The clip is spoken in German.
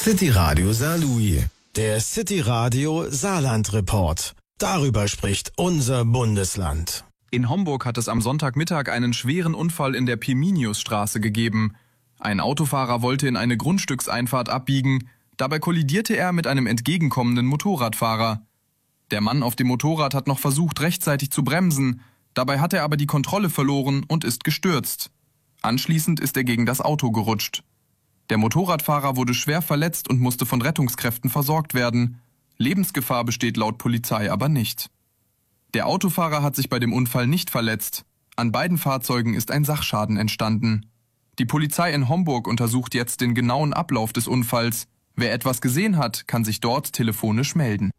City Radio Saarlouis, der City Radio Saarland Report. Darüber spricht unser Bundesland. In Homburg hat es am Sonntagmittag einen schweren Unfall in der Pirminiusstraße gegeben. Ein Autofahrer wollte in eine Grundstückseinfahrt abbiegen. Dabei kollidierte er mit einem entgegenkommenden Motorradfahrer. Der Mann auf dem Motorrad hat noch versucht, rechtzeitig zu bremsen. Dabei hat er aber die Kontrolle verloren und ist gestürzt. Anschließend ist er gegen das Auto gerutscht. Der Motorradfahrer wurde schwer verletzt und musste von Rettungskräften versorgt werden. Lebensgefahr besteht laut Polizei aber nicht. Der Autofahrer hat sich bei dem Unfall nicht verletzt. An beiden Fahrzeugen ist ein Sachschaden entstanden. Die Polizei in Homburg untersucht jetzt den genauen Ablauf des Unfalls. Wer etwas gesehen hat, kann sich dort telefonisch melden.